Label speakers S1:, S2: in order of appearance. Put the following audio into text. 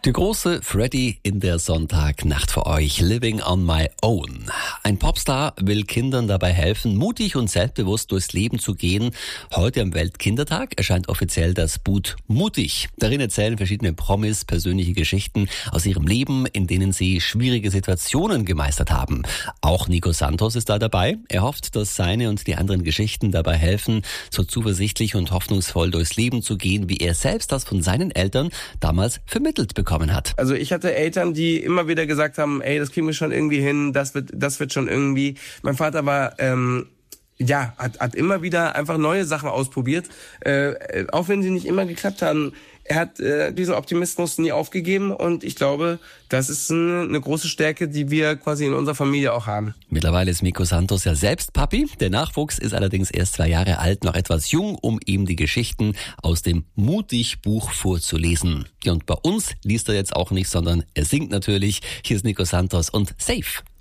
S1: Die große Freddy in der Sonntagnacht für euch. Living on my own. Ein Popstar will Kindern dabei helfen, mutig und selbstbewusst durchs Leben zu gehen. Heute am Weltkindertag erscheint offiziell das Buch Mutig. Darin erzählen verschiedene Promis persönliche Geschichten aus ihrem Leben, in denen sie schwierige Situationen gemeistert haben. Auch Nico Santos ist da dabei. Er hofft, dass seine und die anderen Geschichten dabei helfen, so zuversichtlich und hoffnungsvoll durchs Leben zu gehen, wie er selbst das von seinen Eltern damals vermittelt bekommen hat.
S2: Also ich hatte Eltern, die immer wieder gesagt haben, ey, das kriegen wir schon irgendwie hin, das wird schon irgendwie. Mein Vater war, hat immer wieder einfach neue Sachen ausprobiert, auch wenn sie nicht immer geklappt haben. Er hat diesen Optimismus nie aufgegeben und ich glaube, das ist eine große Stärke, die wir quasi in unserer Familie auch haben.
S1: Mittlerweile ist Nico Santos ja selbst Papi. Der Nachwuchs ist allerdings erst 2 Jahre alt, noch etwas jung, um ihm die Geschichten aus dem Mutig-Buch vorzulesen. Ja, und bei uns liest er jetzt auch nicht, sondern er singt natürlich. Hier ist Nico Santos und Safe.